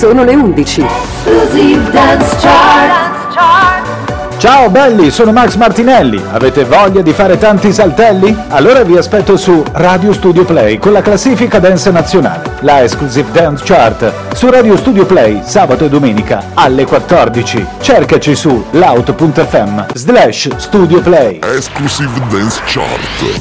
Sono le 11. Exclusive Dance Chart. Ciao belli, sono Max Martinelli. Avete voglia di fare tanti saltelli? Allora vi aspetto su Radio Studio Play con la classifica dance nazionale, la Exclusive Dance Chart, su Radio Studio Play sabato e domenica alle 14. Cercaci su loud.fm/Studio Play. Exclusive Dance Chart.